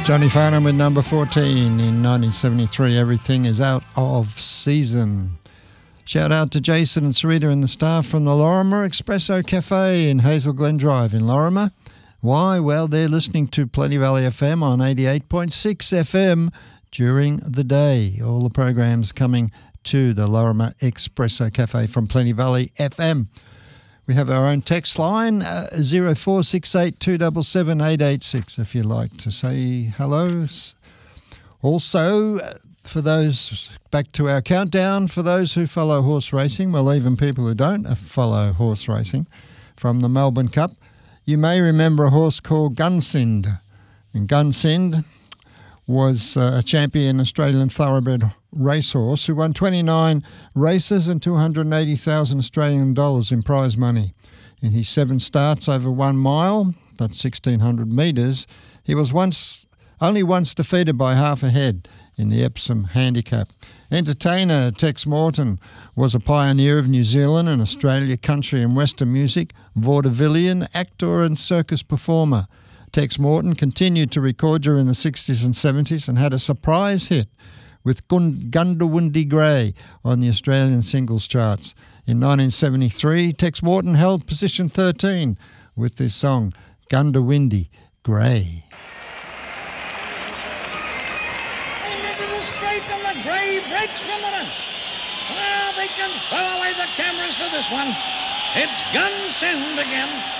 Johnny Farnham with number 14 in 1973. Everything is out of season. Shout out to Jason and Sarita and the staff from the Lorimer Espresso Cafe in Hazel Glen Drive in Lorimer. Why? Well, they're listening to Plenty Valley FM on 88.6 FM during the day. All the programs coming to the Lorimer Espresso Cafe from Plenty Valley FM. We have our own text line, 0468 277 886, if you'd like to say hello. Also, for those, back to our countdown, for those who follow horse racing, well, even people who don't follow horse racing, from the Melbourne Cup, you may remember a horse called Gunsynd. And Gunsynd was a champion Australian thoroughbred racehorse who won 29 races and $280,000 Australian dollars in prize money. In his 7 starts over 1 mile, that's 1,600 metres, he was only once defeated by half a head in the Epsom Handicap. Entertainer Tex Morton was a pioneer of New Zealand and Australia country and western music, vaudevillian, actor and circus performer. Tex Morton continued to record during the 60s and 70s and had a surprise hit with Gundawindi Grey on the Australian singles charts. In 1973, Tex Morton held position 13 with this song, Gundawindi Grey. Into the straight and the Grey breaks from the bunch. Well, they can throw away the cameras for this one. It's Gunsynd again.